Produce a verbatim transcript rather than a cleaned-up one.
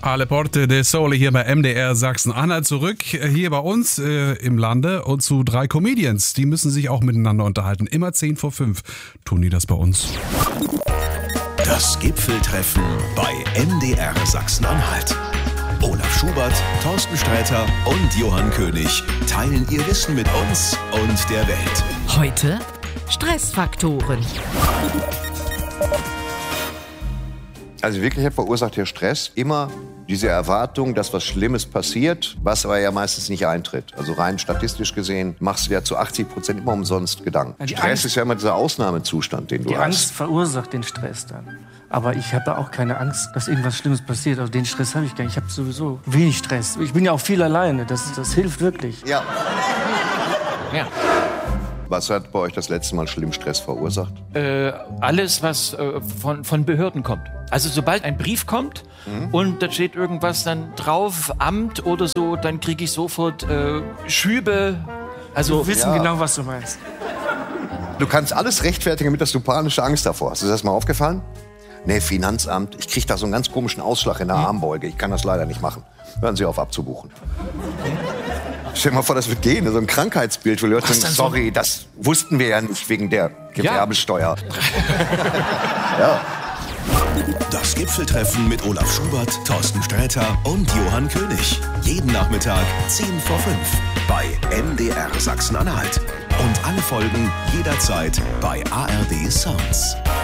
Alle Porte del Sole hier bei M D R Sachsen-Anhalt. Zurück hier bei uns äh, im Lande und zu drei Comedians. Die müssen sich auch miteinander unterhalten. Immer zehn vor fünf tun die das bei uns. Das Gipfeltreffen bei M D R Sachsen-Anhalt. Olaf Schubert, Thorsten Sträter und Johann König teilen ihr Wissen mit uns und der Welt. Heute Stressfaktoren. Also wirklich verursacht der Stress immer diese Erwartung, dass was Schlimmes passiert, was aber ja meistens nicht eintritt. Also rein statistisch gesehen machst du ja zu achtzig Prozent immer umsonst Gedanken. Die Stress Angst, ist ja immer dieser Ausnahmezustand, den du die hast. Angst verursacht den Stress dann. Aber ich habe auch keine Angst, dass irgendwas Schlimmes passiert. Also den Stress habe ich gar nicht. Ich habe sowieso wenig Stress. Ich bin ja auch viel alleine. Das, das hilft wirklich. Ja. Ja. Was hat bei euch das letzte Mal schlimm Stress verursacht? Äh, alles, was äh, von, von Behörden kommt. Also sobald ein Brief kommt mhm. und da steht irgendwas dann drauf, Amt oder so, dann kriege ich sofort äh, Schübe. Also, Wir wissen ja. genau, was du meinst. Du kannst alles rechtfertigen, damit dass du panische Angst davor hast. Ist das mal aufgefallen? Nee, Finanzamt, ich kriege da so einen ganz komischen Ausschlag in der Armbeuge. Ich kann das leider nicht machen. Hören Sie auf abzubuchen. Stell dir mal vor, das wird gehen, so ein Krankheitsbild. Wo die Leute sagen, sorry, das wussten wir ja nicht wegen der Gewerbesteuer. Ja. ja. Das Gipfeltreffen mit Olaf Schubert, Thorsten Sträter und Johann König. Jeden Nachmittag zehn vor fünf bei M D R Sachsen-Anhalt. Und alle Folgen jederzeit bei A R D Sounds.